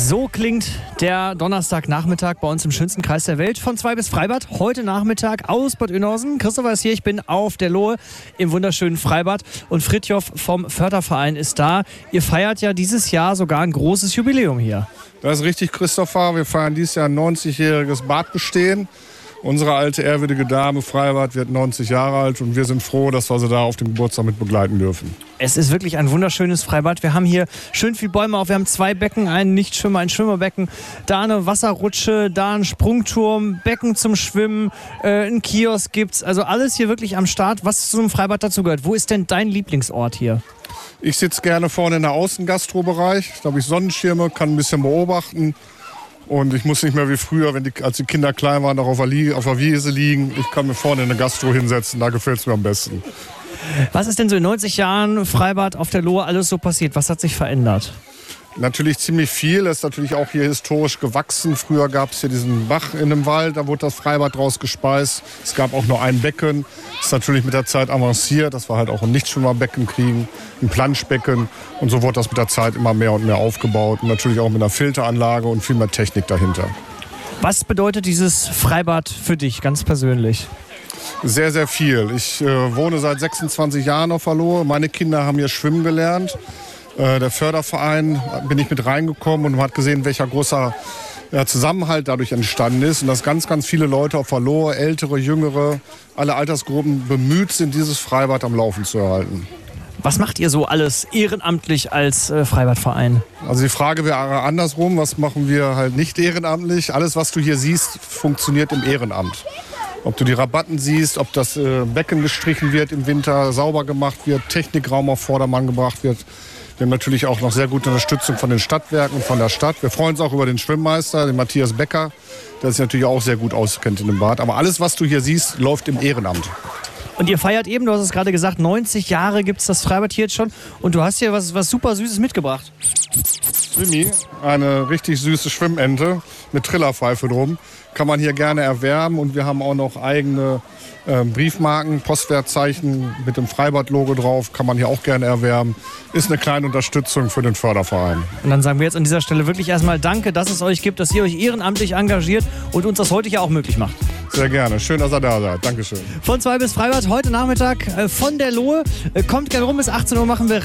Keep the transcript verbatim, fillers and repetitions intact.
So klingt der Donnerstagnachmittag bei uns im schönsten Kreis der Welt. Von zwei bis Freibad. Heute Nachmittag aus Bad Oeynhausen. Christopher ist hier, ich bin auf der Lohe im wunderschönen Freibad. Und Fritjof vom Förderverein ist da. Ihr feiert ja dieses Jahr sogar ein großes Jubiläum hier. Das ist richtig, Christopher. Wir feiern dieses Jahr ein neunzigjähriges Badbestehen. Unsere alte, ehrwürdige Dame Freibad wird neunzig Jahre alt und wir sind froh, dass wir sie da auf dem Geburtstag mit begleiten dürfen. Es ist wirklich ein wunderschönes Freibad. Wir haben hier schön viele Bäume auf. Wir haben zwei Becken, einen Nichtschwimmer, ein Schwimmerbecken, da eine Wasserrutsche, da ein Sprungturm, Becken zum Schwimmen, äh, ein Kiosk gibt's. Also alles hier wirklich am Start, was zu einem Freibad dazugehört. Wo ist denn dein Lieblingsort hier? Ich sitze gerne vorne in der Außengastrobereich. Da habe ich Sonnenschirme, kann ein bisschen beobachten. Und ich muss nicht mehr wie früher, wenn die, als die Kinder klein waren, noch auf der, Lie- auf der Wiese liegen. Ich kann mir vorne in eine Gastro hinsetzen, da gefällt es mir am besten. Was ist denn so in neunzig Jahren Freibad auf der Lohe alles so passiert? Was hat sich verändert? Natürlich ziemlich viel. Es ist natürlich auch hier historisch gewachsen. Früher gab es hier diesen Bach in dem Wald, da wurde das Freibad draus gespeist. Es gab auch nur ein Becken. Das ist natürlich mit der Zeit avanciert, dass wir halt auch ein Nichtschwimmerbecken kriegen, ein Planschbecken. Und so wurde das mit der Zeit immer mehr und mehr aufgebaut. Und natürlich auch mit einer Filteranlage und viel mehr Technik dahinter. Was bedeutet dieses Freibad für dich ganz persönlich? Sehr, sehr viel. Ich äh, wohne seit sechsundzwanzig Jahren auf der Lohe. Meine Kinder haben hier schwimmen gelernt. Der Förderverein bin ich mit reingekommen und man hat gesehen, welcher großer ja, Zusammenhalt dadurch entstanden ist. Und dass ganz, ganz viele Leute auf der Lohe, ältere, jüngere, alle Altersgruppen bemüht sind, dieses Freibad am Laufen zu erhalten. Was macht ihr so alles ehrenamtlich als äh, Freibadverein? Also die Frage wäre andersrum, was machen wir halt nicht ehrenamtlich? Alles, was du hier siehst, funktioniert im Ehrenamt. Ob du die Rabatten siehst, ob das äh, Becken gestrichen wird im Winter, sauber gemacht wird, Technikraum auf Vordermann gebracht wird. Wir haben natürlich auch noch sehr gute Unterstützung von den Stadtwerken und von der Stadt. Wir freuen uns auch über den Schwimmmeister, den Matthias Becker, der sich natürlich auch sehr gut auskennt in dem Bad. Aber alles, was du hier siehst, läuft im Ehrenamt. Und ihr feiert eben, du hast es gerade gesagt, neunzig Jahre gibt es das Freibad hier jetzt schon. Und du hast hier was, was super Süßes mitgebracht. Swimmy, eine richtig süße Schwimmente mit Trillerpfeife drum. Kann man hier gerne erwerben. Und wir haben auch noch eigene äh, Briefmarken, Postwertzeichen mit dem Freibad-Logo drauf. Kann man hier auch gerne erwerben. Ist eine kleine Unterstützung für den Förderverein. Und dann sagen wir jetzt an dieser Stelle wirklich erstmal Danke, dass es euch gibt, dass ihr euch ehrenamtlich engagiert und uns das heute ja auch möglich macht. Sehr gerne. Schön, dass ihr da seid. Dankeschön. Von zwei bis Freibad, heute Nachmittag äh, von der Lohe. Äh, kommt gerne rum, bis achtzehn Uhr machen wir